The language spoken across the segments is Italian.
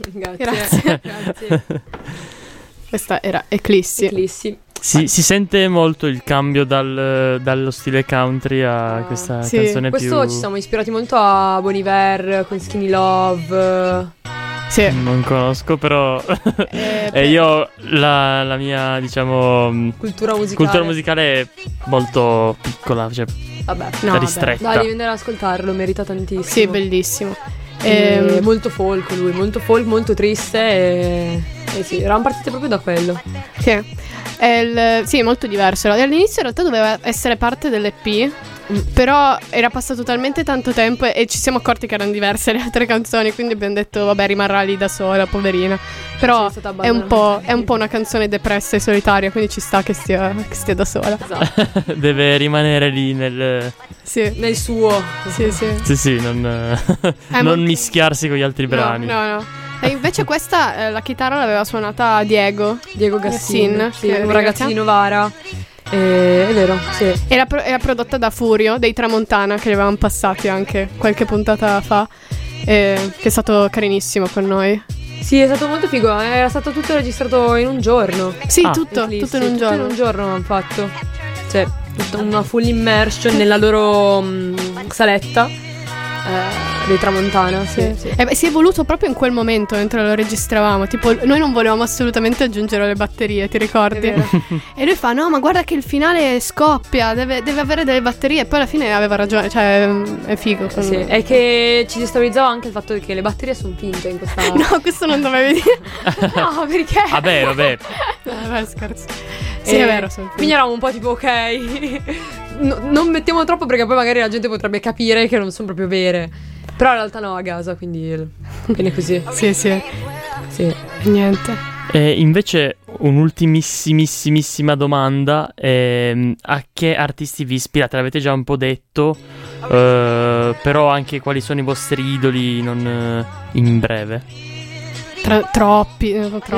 Grazie. Questa era Eclissi. Si sente molto il cambio dallo stile country a questa canzone Questo più... ci siamo ispirati molto a Bon Iver con Skinny Love. Sì. Non conosco, però e io la mia, diciamo, cultura musicale è molto piccola, cioè ristretta. Dai, devi andare ad ascoltarlo, merita tantissimo. Sì, bellissimo. Molto folk lui, molto triste e sì, eravamo partiti proprio da quello. Sì, molto diverso. All'inizio in realtà doveva essere parte dell'EP, però era passato talmente tanto tempo e ci siamo accorti che erano diverse le altre canzoni, quindi abbiamo detto vabbè, rimarrà lì da sola, poverina. Però è un po' una canzone depressa e solitaria, quindi ci sta che stia da sola. Esatto. Deve rimanere lì nel suo. Sì, non mischiarsi con gli altri brani. No. E invece questa la chitarra l'aveva suonata Diego Gassin, un ragazzo di Novara. È vero, sì. Era prodotta da Furio dei Tramontana, che li avevamo passati anche qualche puntata fa, che è stato carinissimo con noi. Sì, è stato molto figo. Era stato tutto registrato in un giorno. Sì, tutto in un giorno. Tutto in un giorno hanno fatto. Cioè, una full immersion nella loro saletta dei Tramontana. Sì. Si è evoluto proprio in quel momento mentre lo registravamo. Tipo, noi non volevamo assolutamente aggiungere le batterie, ti ricordi? E lui fa: no, ma guarda che il finale scoppia, deve avere delle batterie. E poi alla fine aveva ragione, cioè è figo. Sì, è che ci destabilizzava anche il fatto che le batterie sono finte in questa. No, questo non dovevi dire. No, perché? Vabbè. Scherzo. Sì, è vero. Quindi eravamo un po' tipo ok. Non mettiamo troppo perché poi magari la gente potrebbe capire che non sono proprio vere. Però in realtà no, a casa, quindi bene così. Sì. Niente. Invece un'ultimissimissima domanda, a che artisti vi ispirate? L'avete già un po' detto, però anche quali sono i vostri idoli in breve? Troppi.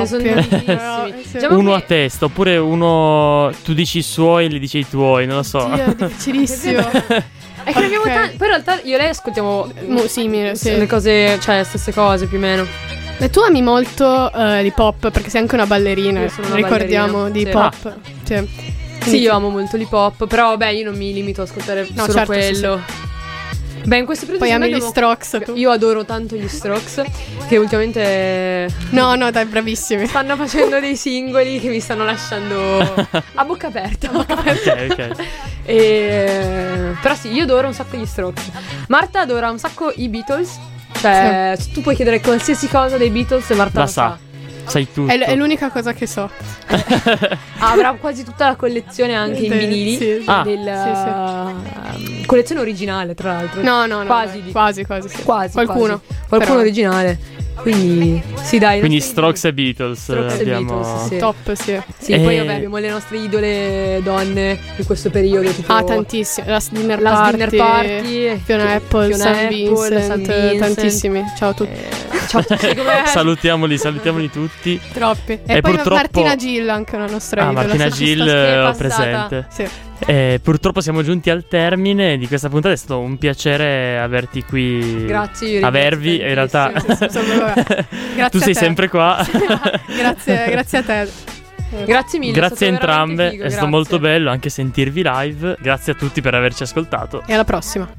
Uno a testa, oppure uno tu dici i suoi e li dici i tuoi, non lo so. È difficilissimo. È che ne abbiamo tanti. Poi in realtà io e lei ascoltiamo simile, sì. Le cose, cioè le stesse cose più o meno. E tu ami molto l'hip hop, perché sei anche una ballerina. Io sono una ricordiamo ballerina, di hip hop. Sì, io amo molto l'hip hop, però vabbè, io non mi limito ad ascoltare solo quello. Sì. Beh, in questo periodo poi ami gli Strokes, tu? Io adoro tanto gli Strokes, che ultimamente No, dai, bravissimi. stanno facendo dei singoli che mi stanno lasciando a bocca aperta. Ok. Però sì, io adoro un sacco gli Strokes. Marta adora un sacco i Beatles. Cioè, tu puoi chiedere qualsiasi cosa dei Beatles e Marta la lo sa. Sai tutto. È l'unica cosa che so. Avrà quasi tutta la collezione anche in vinili. Sì. Collezione originale, tra l'altro. No. Quasi. Sì. Qualcuno però originale. Quindi sì, dai. Quindi Strokes e Beatles. Beatles, sì. Top, sì. Sì, poi vabbè, abbiamo le nostre idole donne di questo periodo, tipo tantissimi. Last Dinner Party, Fiona Apple, San Vincent, tantissimi. Ciao a tutti. Ciao a tutti, com'è? Salutiamoli tutti. Troppi. E poi purtroppo Martina Gill, anche una nostra idola. Martina Gill ho presente. Sì. Purtroppo siamo giunti al termine di questa puntata. È stato un piacere averti qui. Grazie. Avervi. In realtà grazie tu sei sempre qua. Grazie a te. Grazie mille. Grazie a entrambe. Figo, è stato molto bello anche sentirvi live. Grazie a tutti per averci ascoltato. E alla prossima.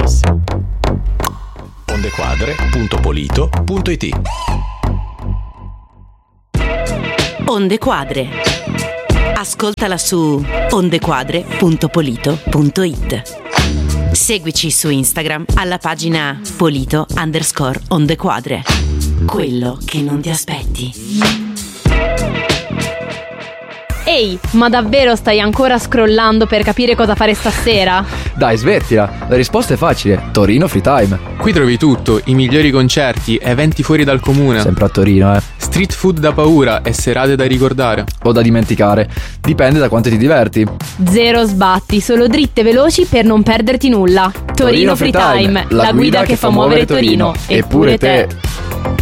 Ondequadre.polito.it. Onde Quadre. Ascoltala su ondequadre.polito.it. Seguici su Instagram alla pagina polito_ondequadre. Quello che non ti aspetti. Ehi, ma davvero stai ancora scrollando per capire cosa fare stasera? Dai, smettila, la risposta è facile: Torino Free Time. Qui trovi tutto, i migliori concerti, eventi fuori dal comune. Sempre a Torino, Street food da paura e serate da ricordare. O da dimenticare, dipende da quanto ti diverti. Zero sbatti, solo dritte veloci per non perderti nulla. Torino Free Time, la guida che fa muovere Torino. Eppure te.